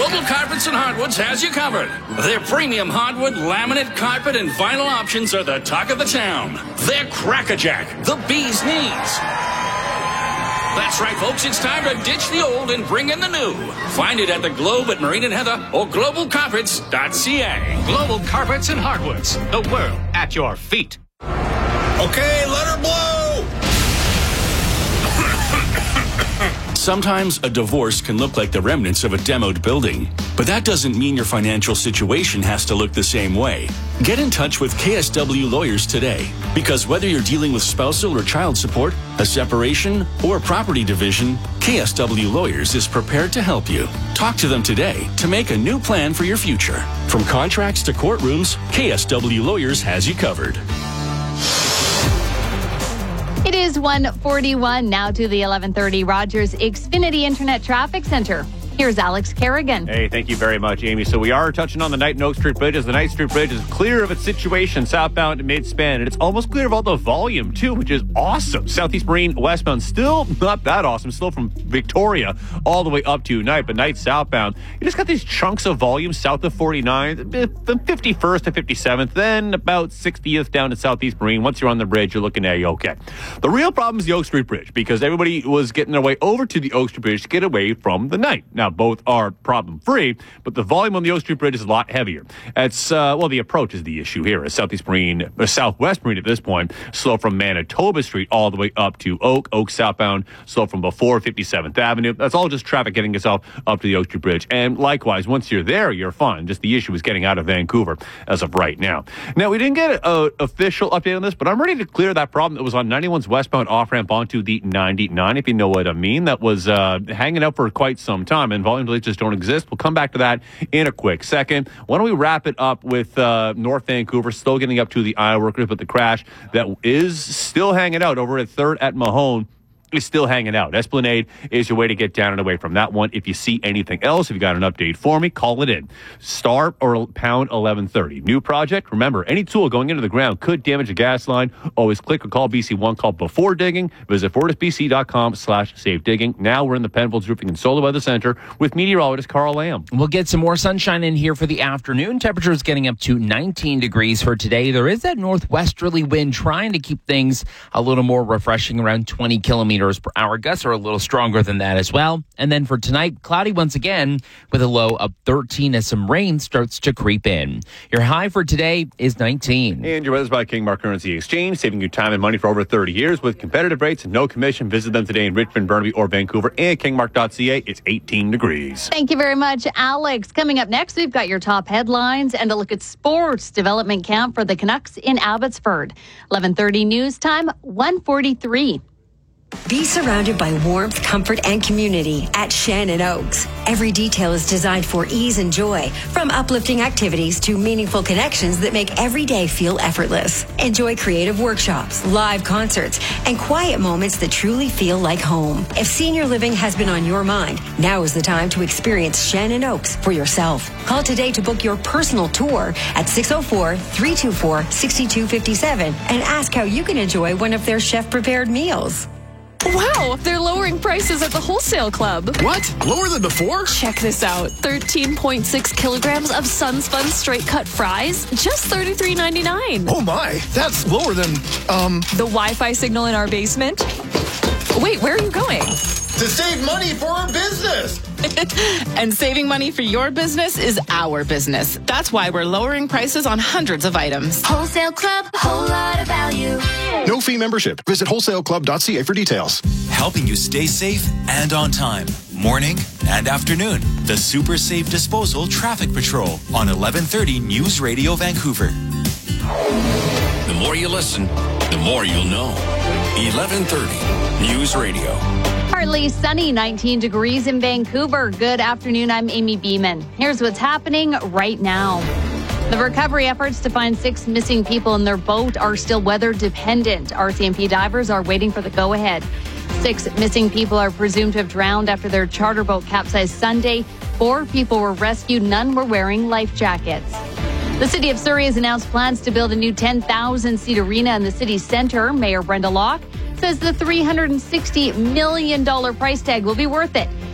Global Carpets and Hardwoods has you covered. Their premium hardwood, laminate, carpet, and vinyl options are the talk of the town. They're crackerjack, the bee's knees. That's right, folks. It's time to ditch the old and bring in the new. Find it at the Globe at Marine and Heather or globalcarpets.ca. Global Carpets and Hardwoods. The world at your feet. Okay, let her blow! Sometimes a divorce can look like the remnants of a demoed building, but that doesn't mean your financial situation has to look the same way. Get in touch with KSW Lawyers today, because whether you're dealing with spousal or child support, a separation, or property division, KSW Lawyers is prepared to help you. Talk to them today to make a new plan for your future. From contracts to courtrooms, KSW Lawyers has you covered. It is 1:41 now to the 11:30 Rogers Xfinity Internet Traffic Center. Here's Alex Kerrigan. Hey, thank you very much, Amy. So we are touching on the Knight and Oak Street Bridge, as the Knight Street Bridge is clear of its situation southbound to mid-span, and it's almost clear of all the volume, too, which is awesome. Southeast Marine westbound, still not that awesome, still from Victoria all the way up to Knight, but Knight southbound, you just got these chunks of volume south of 49, from 51st to 57th, then about 60th down to Southeast Marine. Once you're on the bridge, you're looking at okay. The real problem is the Oak Street Bridge, because everybody was getting their way over to the Oak Street Bridge to get away from the Knight. Now, both are problem-free, but the volume on the Oak Street Bridge is a lot heavier. It's, the approach is the issue here. As Southeast Marine, or Southwest Marine at this point, slow from Manitoba Street all the way up to Oak southbound, slow from before 57th Avenue. That's all just traffic getting itself up to the Oak Street Bridge. And likewise, once you're there, you're fine. Just the issue is getting out of Vancouver as of right now. Now, we didn't get an official update on this, but I'm ready to clear that problem that was on 91's westbound off-ramp onto the 99, if you know what I mean. That was hanging out for quite some time, and volume delays just don't exist. We'll come back to that in a quick second. Why don't we wrap it up with North Vancouver still getting up to the ironworkers, but the crash that is still hanging out over at 3rd at Mahone is still hanging out. Esplanade is your way to get down and away from that one. If you see anything else, if you got an update for me, call it in. Star or pound 1130. New project. Remember, any tool going into the ground could damage a gas line. Always click or call BC1 call before digging. Visit fortisbc.com/safe digging. Now we're in the Penfolds Roofing and Solar Weather Center with meteorologist Carl Lamb. We'll get some more sunshine in here for the afternoon. Temperatures getting up to 19 degrees for today. There is that northwesterly wind trying to keep things a little more refreshing, around 20 kilometers per hour. Gusts are a little stronger than that as well. And then for tonight, cloudy once again with a low of 13 as some rain starts to creep in. Your high for today is 19. And your weather's by Kingmark Currency Exchange, saving you time and money for over 30 years with competitive rates and no commission. Visit them today in Richmond, Burnaby, or Vancouver, and kingmark.ca. It's 18 degrees. Thank you very much, Alex. Coming up next, we've got your top headlines and a look at sports development camp for the Canucks in Abbotsford. 11:30 news time, 1:43. Be surrounded by warmth, comfort, and community at Shannon Oaks. Every detail is designed for ease and joy, from uplifting activities to meaningful connections that make every day feel effortless. Enjoy creative workshops, live concerts, and quiet moments that truly feel like home. If senior living has been on your mind, now is the time to experience Shannon Oaks for yourself. Call today to book your personal tour at 604-324-6257 and ask how you can enjoy one of their chef-prepared meals. Wow, they're lowering prices at the Wholesale Club. What? Lower than before? Check this out. 13.6 kilograms of Sunspun straight cut fries, just $33.99. Oh my, that's lower than, The Wi-Fi signal in our basement? Wait, where are you going? To save money for our business. And saving money for your business is our business. That's why we're lowering prices on hundreds of items. Wholesale Club, whole lot of value. No fee membership. Visit wholesaleclub.ca for details. Helping you stay safe and on time. Morning and afternoon. The Super Safe Disposal Traffic Patrol on 1130 News Radio Vancouver. The more you listen, the more you'll know. 1130 News Radio. Partly sunny, 19 degrees in Vancouver. Good afternoon, I'm Amy Beeman. Here's what's happening right now. The recovery efforts to find 6 missing people in their boat are still weather dependent. RCMP divers are waiting for the go-ahead. 6 missing people are presumed to have drowned after their charter boat capsized Sunday. 4 people were rescued. None were wearing life jackets. The city of Surrey has announced plans to build a new 10,000-seat arena in the city center. Mayor Brenda Locke says the $360 million price tag will be worth it.